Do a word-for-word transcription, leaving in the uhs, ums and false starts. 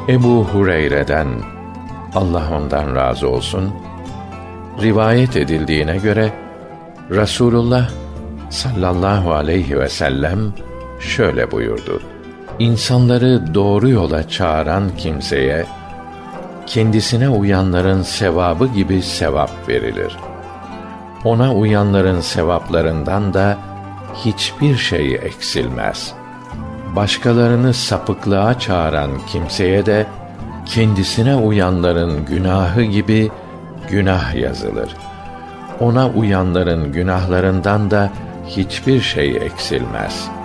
Ebu Hureyre'den, Allah ondan razı olsun, rivayet edildiğine göre Rasulullah sallallahu aleyhi ve sellem şöyle buyurdu: İnsanları doğru yola çağıran kimseye kendisine uyanların sevabı gibi sevap verilir. Ona uyanların sevaplarından da hiçbir şey eksilmez. Başkalarını sapıklığa çağıran kimseye de kendisine uyanların günahı gibi günah yazılır. Ona uyanların günahlarından da hiçbir şey eksilmez.